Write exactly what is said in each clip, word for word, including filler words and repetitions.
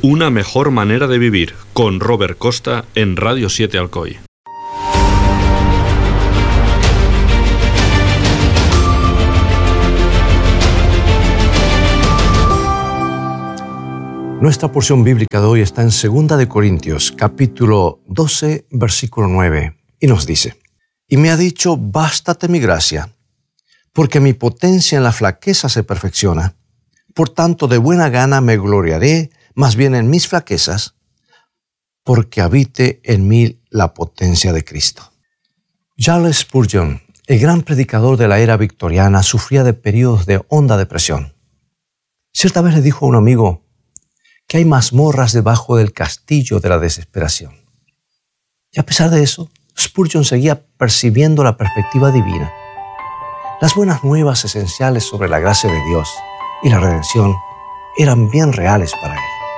Una mejor manera de vivir, con Robert Costa en Radio siete Alcoy. Nuestra porción bíblica de hoy está en segunda de Corintios, capítulo doce, versículo nueve, y nos dice: Y me ha dicho, bástate mi gracia, porque mi potencia en la flaqueza se perfecciona. Por tanto, de buena gana me gloriaré, más bien en mis flaquezas, porque habite en mí la potencia de Cristo. Charles Spurgeon, el gran predicador de la era victoriana, sufría de periodos de honda depresión. Cierta vez le dijo a un amigo que hay mazmorras debajo del castillo de la desesperación. Y a pesar de eso, Spurgeon seguía percibiendo la perspectiva divina. Las buenas nuevas esenciales sobre la gracia de Dios y la redención eran bien reales para él.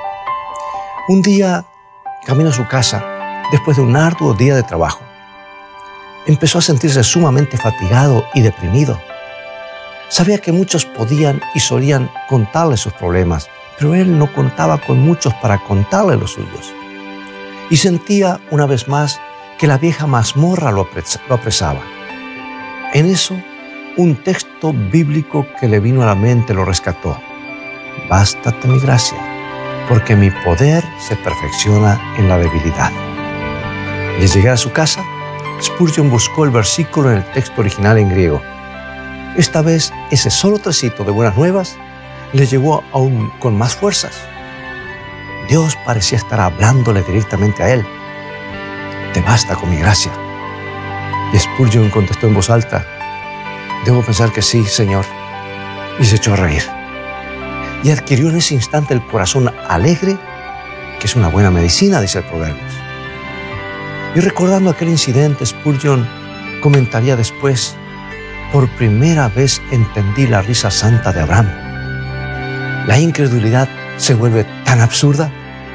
Un día, camino a su casa, después de un arduo día de trabajo, empezó a sentirse sumamente fatigado y deprimido. Sabía que muchos podían y solían contarle sus problemas, pero él no contaba con muchos para contarle los suyos. Y sentía, una vez más, que la vieja mazmorra lo apresaba. En eso, un texto bíblico que le vino a la mente lo rescató. Bástate mi gracia, porque mi poder se perfecciona en la debilidad. Y al llegar a su casa, Spurgeon buscó el versículo en el texto original en griego. Esta vez, ese solo trocito de buenas nuevas le llegó aún con más fuerzas. Dios parecía estar hablándole directamente a él. Te basta con mi gracia. Y Spurgeon contestó en voz alta: debo pensar que sí, Señor. Y se echó a reír. Y adquirió en ese instante el corazón alegre, que es una buena medicina, dice el Proverbios. Y recordando aquel incidente, Spurgeon comentaría después: por primera vez entendí la risa santa de Abraham. La incredulidad se vuelve tan absurda.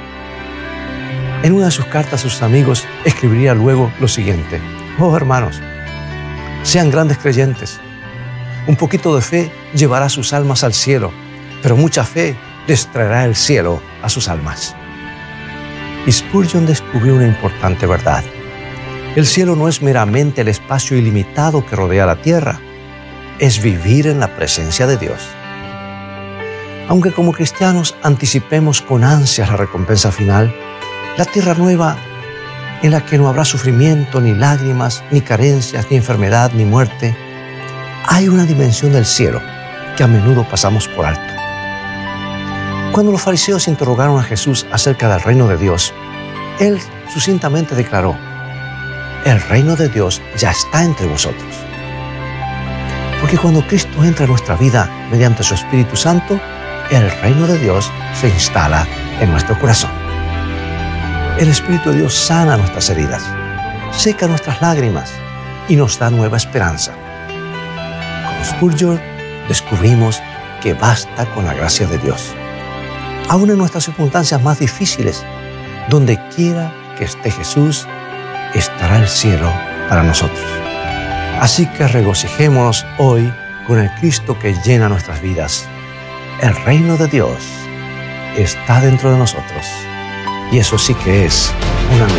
En una de sus cartas a sus amigos escribiría luego lo siguiente: oh hermanos, sean grandes creyentes. Un poquito de fe llevará sus almas al cielo, pero mucha fe les traerá el cielo a sus almas. Y Spurgeon descubrió una importante verdad. El cielo no es meramente el espacio ilimitado que rodea la tierra, es vivir en la presencia de Dios. Aunque como cristianos anticipemos con ansias la recompensa final, la tierra nueva en la que no habrá sufrimiento, ni lágrimas, ni carencias, ni enfermedad, ni muerte, hay una dimensión del cielo que a menudo pasamos por alto. Cuando los fariseos interrogaron a Jesús acerca del reino de Dios, Él sucintamente declaró: el reino de Dios ya está entre vosotros. Porque cuando Cristo entra en nuestra vida mediante su Espíritu Santo, el reino de Dios se instala en nuestro corazón. El Espíritu de Dios sana nuestras heridas, seca nuestras lágrimas y nos da nueva esperanza. Con Spurgeon descubrimos que basta con la gracia de Dios. Aún en nuestras circunstancias más difíciles, donde quiera que esté Jesús, estará el cielo para nosotros. Así que regocijémonos hoy con el Cristo que llena nuestras vidas. El reino de Dios está dentro de nosotros. Y eso sí que es una